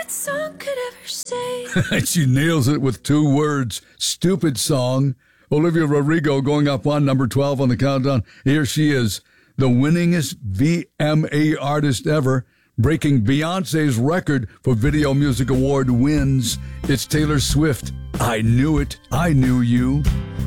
that song could ever say. She nails it with 2 words. Stupid song. Olivia Rodrigo going up on number 12 on the countdown. Here she is, the winningest VMA artist ever, breaking Beyonce's record for Video Music Award wins. It's Taylor Swift. I Knew It. I Knew You.